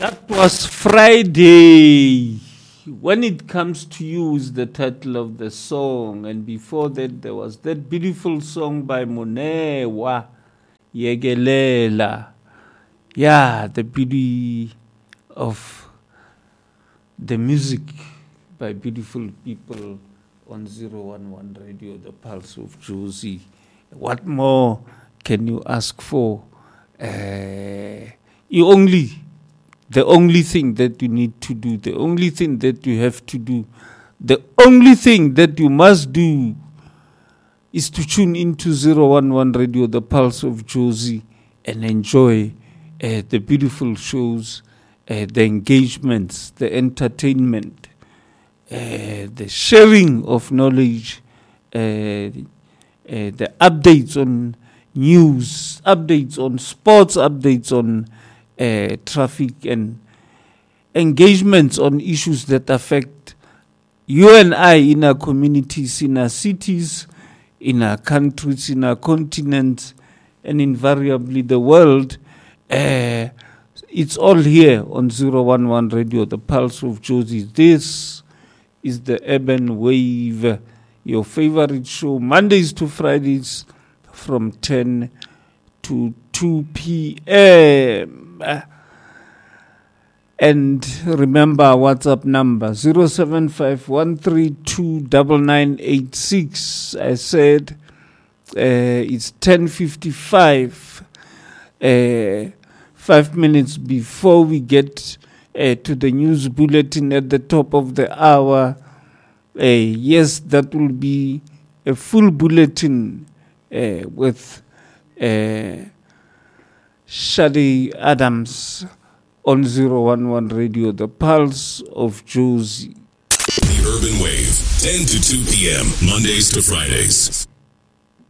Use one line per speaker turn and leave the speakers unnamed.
That was Friday. When It Comes to You is the title of the song. And before that, there was that beautiful song by Monewa, Yegelela. Yeah, the beauty of the music by beautiful people on 011 Radio, the Pulse of Jozi. What more can you ask for? The only thing that you need to do, the only thing that you have to do, the only thing that you must do is to tune into 011 Radio, the Pulse of Jozi, and enjoy the beautiful shows, the engagements, the entertainment, the sharing of knowledge, the updates on news, updates on sports, updates on traffic, and engagements on issues that affect you and I in our communities, in our cities, in our countries, in our continents, and invariably the world. It's all here on 011 Radio, the Pulse of Jozi. This is the Urban Wave, your favorite show, Mondays to Fridays from 10 to 2 p.m. And remember our WhatsApp number, 075-132-9986. I said it's 10:55, 5 minutes before we get to the news bulletin at the top of the hour. Yes, that will be a full bulletin with Shadi Adams on 011 Radio, the Pulse of Jozi.
The Urban Wave, 10 to 2 p.m., Mondays to Fridays.